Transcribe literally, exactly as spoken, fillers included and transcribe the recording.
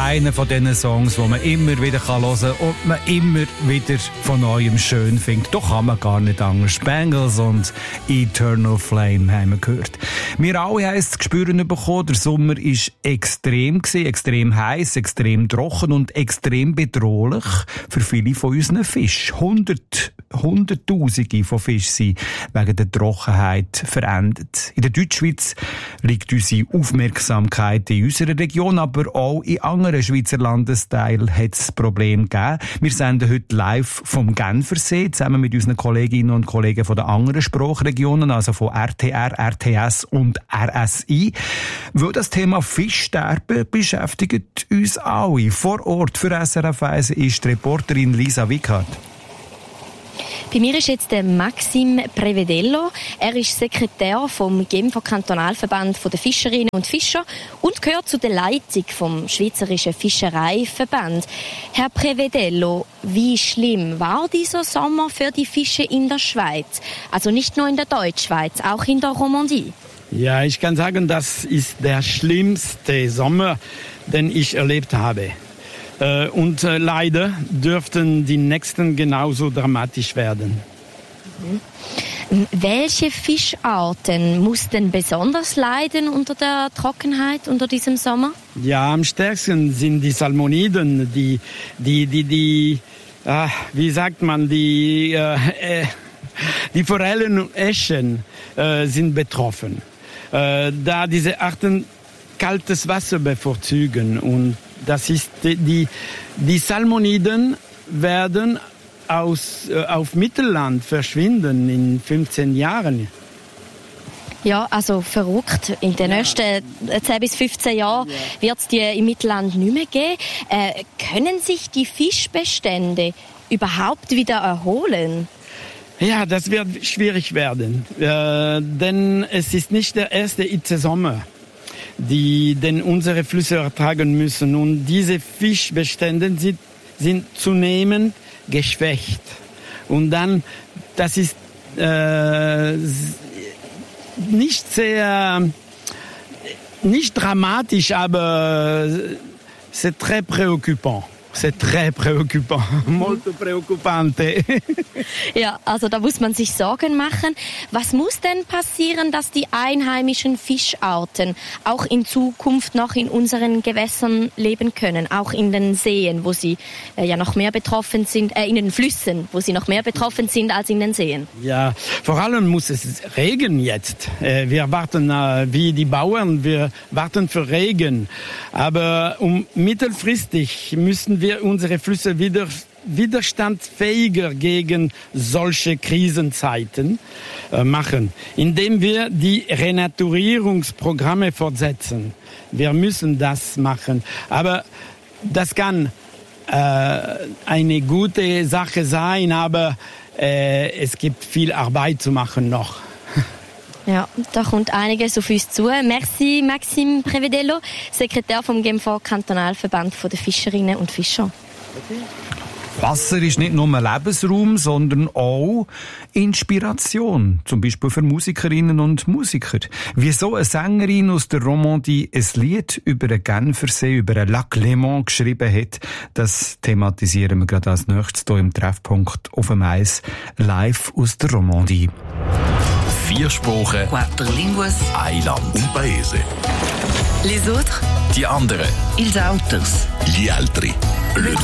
einer von diesen Songs, die man immer wieder hören kann und man immer wieder von Neuem schön findet. Doch kann man gar nicht anders. Spangles und Eternal Flame haben wir gehört. Wir alle haben es zu spüren bekommen, der Sommer war extrem gewesen, extrem heiß, extrem trocken und extrem bedrohlich für viele von unseren Fischen. Hundert, Hunderttausende von Fischen sind wegen der Trockenheit verendet. In der Deutschschweiz liegt unsere Aufmerksamkeit in unserer Region, aber auch in anderen Schweizer Landesteilen hat es Probleme gegeben. Wir senden heute live vom Genfersee, zusammen mit unseren Kolleginnen und Kollegen von den anderen Sprachregionen, also von R T R, R T S und R S I. Weil das Thema Fischsterben beschäftigt uns alle. Vor Ort für S R F eins ist die Reporterin Lisa Wickhardt. Bei mir ist jetzt der Maxim Prevedello. Er ist Sekretär vom Genfer Kantonalverband der Fischerinnen und Fischer und gehört zu der Leitung vom Schweizerischen Fischereiverband. Herr Prevedello, wie schlimm war dieser Sommer für die Fische in der Schweiz? Also nicht nur in der Deutschschweiz, auch in der Romandie. Ja, ich kann sagen, das ist der schlimmste Sommer, den ich erlebt habe. Und leider dürften die nächsten genauso dramatisch werden. Mhm. Welche Fischarten mussten besonders leiden unter der Trockenheit, unter diesem Sommer? Ja, am stärksten sind die Salmoniden, die, die, die, die äh, wie sagt man, die, äh, die Forellen und Äschen äh, sind betroffen. Äh, da diese Arten kaltes Wasser bevorzugen und das ist die, die Salmoniden werden aus, äh, auf Mittelland verschwinden in fünfzehn Jahren. Ja, also verrückt. In den ja. nächsten zehn bis fünfzehn Jahren ja. wird es die im Mittelland nicht mehr geben. Äh, können sich die Fischbestände überhaupt wieder erholen? Ja, das wird schwierig werden, äh, denn es ist nicht der erste Hitzesommer, die denn unsere Flüsse ertragen müssen. Und diese Fischbestände sind, sind zunehmend geschwächt. Und dann, das ist äh, nicht sehr, nicht dramatisch, aber c'est très préoccupant. C'est très préoccupant, molto preoccupante. Ja, also da muss man sich Sorgen machen. Was muss denn passieren, dass die einheimischen Fischarten auch in Zukunft noch in unseren Gewässern leben können, auch in den Seen, wo sie äh, ja noch mehr betroffen sind, äh, in den Flüssen, wo sie noch mehr betroffen sind als in den Seen? Ja, vor allem muss es Regen jetzt. Äh, wir warten äh, wie die Bauern, wir warten für Regen. Aber um mittelfristig müssen wir wir unsere Flüsse wieder widerstandsfähiger gegen solche Krisenzeiten äh, machen, indem wir die Renaturierungsprogramme fortsetzen. Wir müssen das machen. Aber das kann äh, eine gute Sache sein, aber äh, es gibt viel Arbeit zu machen noch. Ja, da kommt einiges auf uns zu. Merci, Maxim Prevedello, Sekretär vom Genfer Kantonalverband der Fischerinnen und Fischer. Okay. Wasser ist nicht nur Lebensraum, sondern auch Inspiration. Zum Beispiel für Musikerinnen und Musiker. Wieso eine Sängerin aus der Romandie ein Lied über den Genfersee, über den Lac Léman geschrieben hat, das thematisieren wir gerade als nächstes hier im Treffpunkt auf dem Eis live aus der Romandie. Vier Sprachen, Quattro linguas, ein Land, un paese. Les autres, Die anderen, ils autres. gli altri. Le